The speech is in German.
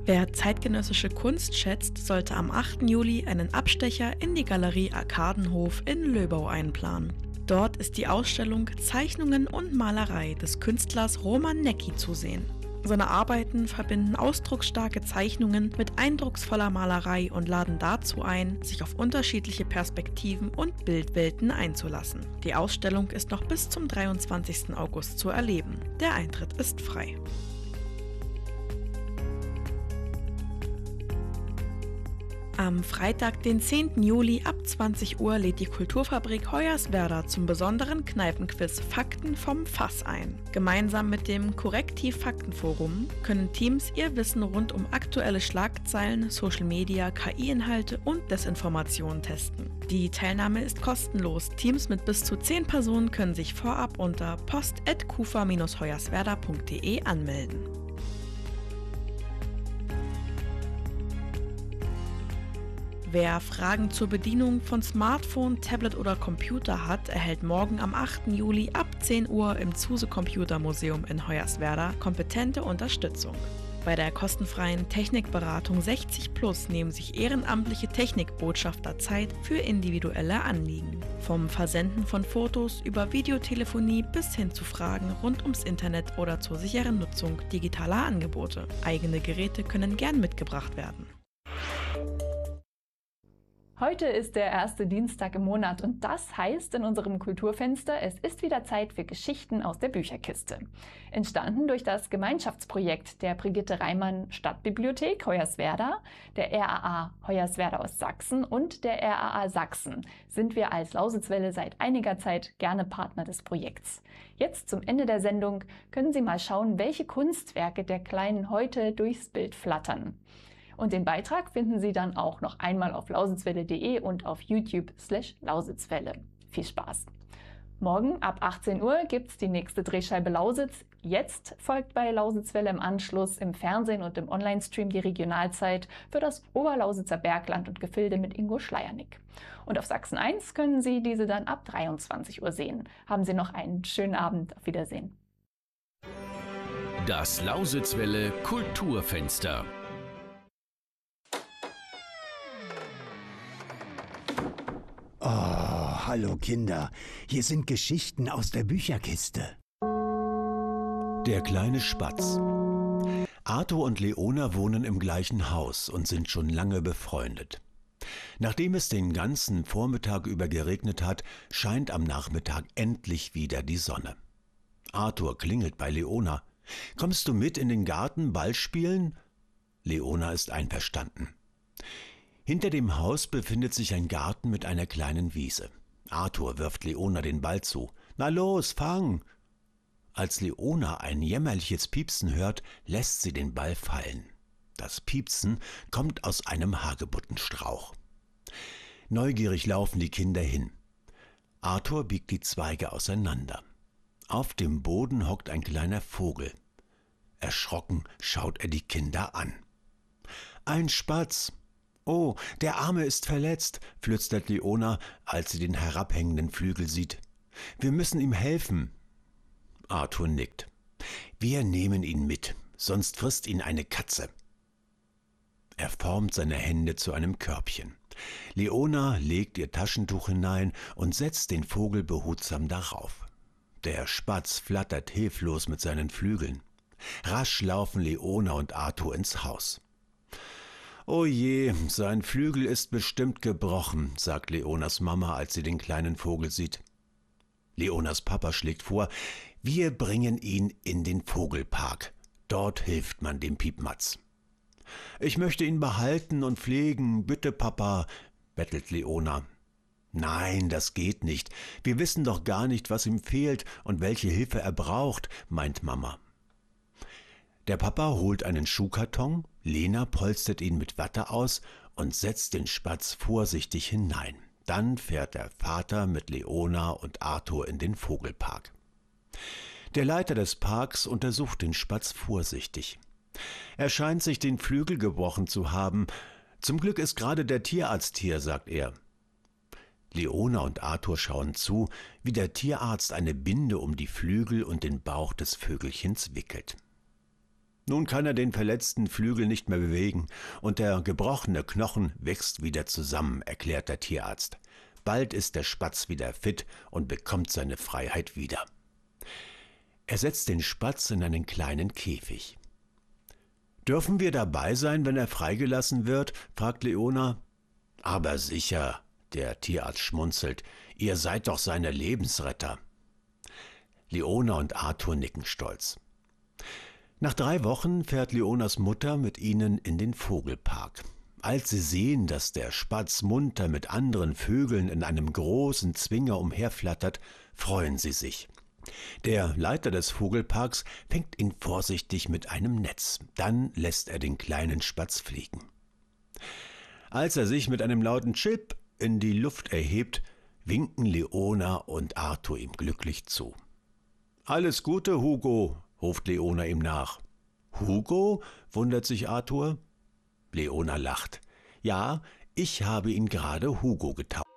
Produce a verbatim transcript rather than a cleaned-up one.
Wer zeitgenössische Kunst schätzt, sollte am achten Juli einen Abstecher in die Galerie Arkadenhof in Löbau einplanen. Dort ist die Ausstellung Zeichnungen und Malerei des Künstlers Roman Necki zu sehen. Seine Arbeiten verbinden ausdrucksstarke Zeichnungen mit eindrucksvoller Malerei und laden dazu ein, sich auf unterschiedliche Perspektiven und Bildwelten einzulassen. Die Ausstellung ist noch bis zum dreiundzwanzigsten August zu erleben. Der Eintritt ist frei. Am Freitag, den zehnten Juli ab zwanzig Uhr lädt die Kulturfabrik Hoyerswerda zum besonderen Kneipenquiz Fakten vom Fass ein. Gemeinsam mit dem Korrektiv Faktenforum können Teams ihr Wissen rund um aktuelle Schlagzeilen, Social Media, K I-Inhalte und Desinformation testen. Die Teilnahme ist kostenlos. Teams mit bis zu zehn Personen können sich vorab unter post at kufa dash hoyerswerda punkt de anmelden. Wer Fragen zur Bedienung von Smartphone, Tablet oder Computer hat, erhält morgen am achten Juli ab zehn Uhr im Zuse Computer Museum in Hoyerswerda kompetente Unterstützung. Bei der kostenfreien Technikberatung sechzig plus nehmen sich ehrenamtliche Technikbotschafter Zeit für individuelle Anliegen. Vom Versenden von Fotos über Videotelefonie bis hin zu Fragen rund ums Internet oder zur sicheren Nutzung digitaler Angebote. Eigene Geräte können gern mitgebracht werden. Heute ist der erste Dienstag im Monat und das heißt in unserem Kulturfenster, es ist wieder Zeit für Geschichten aus der Bücherkiste. Entstanden durch das Gemeinschaftsprojekt der Brigitte Reimann Stadtbibliothek Hoyerswerda, der R A A Hoyerswerda aus Sachsen und der R A A Sachsen sind wir als Lausitzwelle seit einiger Zeit gerne Partner des Projekts. Jetzt zum Ende der Sendung können Sie mal schauen, welche Kunstwerke der Kleinen heute durchs Bild flattern. Und den Beitrag finden Sie dann auch noch einmal auf lausitzwelle punkt de und auf YouTube slash lausitzwelle. Viel Spaß! Morgen ab achtzehn Uhr gibt's die nächste Drehscheibe Lausitz. Jetzt folgt bei Lausitzwelle im Anschluss im Fernsehen und im Online-Stream die Regionalzeit für das Oberlausitzer Bergland und Gefilde mit Ingo Schleiernick. Und auf Sachsen eins können Sie diese dann ab dreiundzwanzig Uhr sehen. Haben Sie noch einen schönen Abend. Auf Wiedersehen. Das Lausitzwelle Kulturfenster. Oh, hallo Kinder, hier sind Geschichten aus der Bücherkiste. Der kleine Spatz. Arthur und Leona wohnen im gleichen Haus und sind schon lange befreundet. Nachdem es den ganzen Vormittag über geregnet hat, scheint am Nachmittag endlich wieder die Sonne. Arthur klingelt bei Leona. »Kommst du mit in den Garten Ball spielen?« Leona ist einverstanden. Hinter dem Haus befindet sich ein Garten mit einer kleinen Wiese. Arthur wirft Leona den Ball zu. »Na los, fang!« Als Leona ein jämmerliches Piepsen hört, lässt sie den Ball fallen. Das Piepsen kommt aus einem Hagebuttenstrauch. Neugierig laufen die Kinder hin. Arthur biegt die Zweige auseinander. Auf dem Boden hockt ein kleiner Vogel. Erschrocken schaut er die Kinder an. »Ein Spatz!« »Oh, der Arme ist verletzt«, flüstert Leona, als sie den herabhängenden Flügel sieht. »Wir müssen ihm helfen.« Arthur nickt. »Wir nehmen ihn mit, sonst frisst ihn eine Katze.« Er formt seine Hände zu einem Körbchen. Leona legt ihr Taschentuch hinein und setzt den Vogel behutsam darauf. Der Spatz flattert hilflos mit seinen Flügeln. Rasch laufen Leona und Arthur ins Haus. »Oh je, sein Flügel ist bestimmt gebrochen«, sagt Leonas Mama, als sie den kleinen Vogel sieht. Leonas Papa schlägt vor, wir bringen ihn in den Vogelpark. Dort hilft man dem Piepmatz. »Ich möchte ihn behalten und pflegen, bitte Papa«, bettelt Leona. »Nein, das geht nicht. Wir wissen doch gar nicht, was ihm fehlt und welche Hilfe er braucht«, meint Mama. Der Papa holt einen Schuhkarton, Lena polstert ihn mit Watte aus und setzt den Spatz vorsichtig hinein. Dann fährt der Vater mit Leona und Arthur in den Vogelpark. Der Leiter des Parks untersucht den Spatz vorsichtig. Er scheint sich den Flügel gebrochen zu haben. Zum Glück ist gerade der Tierarzt hier, sagt er. Leona und Arthur schauen zu, wie der Tierarzt eine Binde um die Flügel und den Bauch des Vögelchens wickelt. Nun kann er den verletzten Flügel nicht mehr bewegen und der gebrochene Knochen wächst wieder zusammen, erklärt der Tierarzt. Bald ist der Spatz wieder fit und bekommt seine Freiheit wieder. Er setzt den Spatz in einen kleinen Käfig. »Dürfen wir dabei sein, wenn er freigelassen wird?« fragt Leona. »Aber sicher«, der Tierarzt schmunzelt, »ihr seid doch seine Lebensretter.« Leona und Arthur nicken stolz. Nach drei Wochen fährt Leonas Mutter mit ihnen in den Vogelpark. Als sie sehen, dass der Spatz munter mit anderen Vögeln in einem großen Zwinger umherflattert, freuen sie sich. Der Leiter des Vogelparks fängt ihn vorsichtig mit einem Netz. Dann lässt er den kleinen Spatz fliegen. Als er sich mit einem lauten Chip in die Luft erhebt, winken Leona und Arthur ihm glücklich zu. »Alles Gute, Hugo«, ruft Leona ihm nach. »Hugo?«, wundert sich Arthur. Leona lacht. »Ja, ich habe ihn gerade Hugo getauft.«